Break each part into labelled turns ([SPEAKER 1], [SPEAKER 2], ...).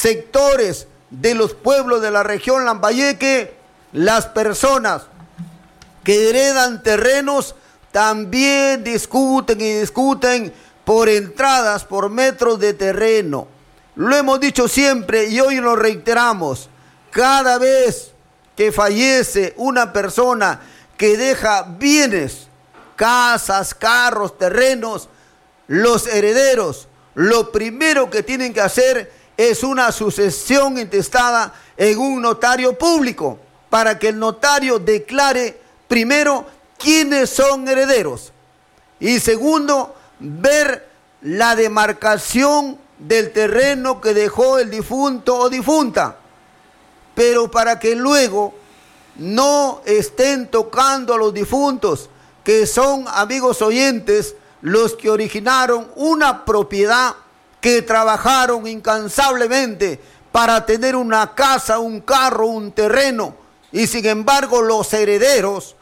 [SPEAKER 1] sectores de los pueblos de la región Lambayeque, las personas que heredan terrenos también discuten por entradas, por metros de terreno. Lo hemos dicho siempre y hoy lo reiteramos. Cada vez que fallece una persona que deja bienes, casas, carros, terrenos, los herederos, lo primero que tienen que hacer es una sucesión intestada en un notario público, para que el notario declare primero quiénes son herederos y segundo, ver la demarcación del terreno que dejó el difunto o difunta, pero para que luego no estén tocando a los difuntos, que son, amigos oyentes, los que originaron una propiedad, que trabajaron incansablemente para tener una casa, un carro, un terreno, y sin embargo los herederos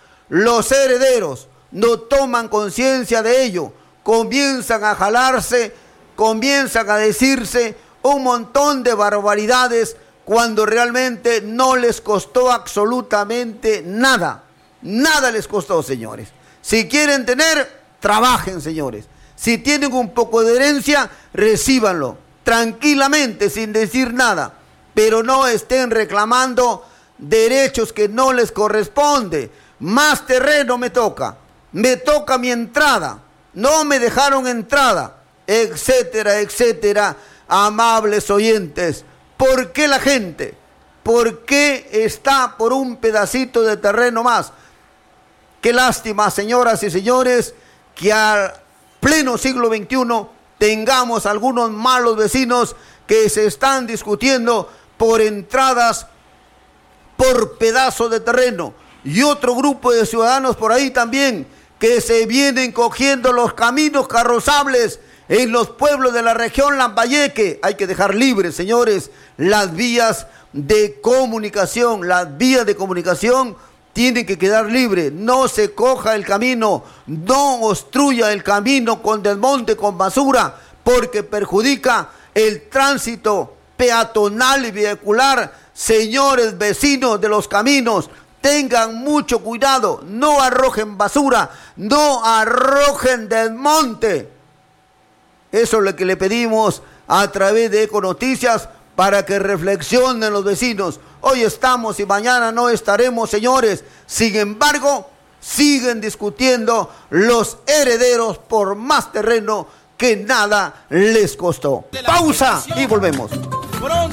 [SPEAKER 1] no toman conciencia de ello, comienzan a jalarse, comienzan a decirse un montón de barbaridades cuando realmente no les costó absolutamente nada. Nada les costó, señores. Si quieren tener, trabajen, señores. Si tienen un poco de herencia, recíbanlo tranquilamente, sin decir nada. Pero no estén reclamando derechos que no les corresponde. Más terreno me toca mi entrada, no me dejaron entrada, etcétera, etcétera. Amables oyentes, ¿por qué la gente? ¿Por qué está por un pedacito de terreno más? Qué lástima, señoras y señores, que al pleno siglo XXI tengamos algunos malos vecinos que se están discutiendo por entradas, por pedazos de terreno, y otro grupo de ciudadanos por ahí también que se vienen cogiendo los caminos carrozables en los pueblos de la región Lambayeque. Hay que dejar libres, señores, las vías de comunicación. Las vías de comunicación tienen que quedar libres. No se coja el camino, no obstruya el camino con desmonte, con basura, porque perjudica el tránsito peatonal y vehicular. Señores vecinos de los caminos, tengan mucho cuidado, no arrojen basura, no arrojen desmonte. Eso es lo que le pedimos a través de Econoticias, para que reflexionen los vecinos. Hoy estamos y mañana no estaremos, señores. Sin embargo, siguen discutiendo los herederos por más terreno que nada les costó. Pausa y volvemos.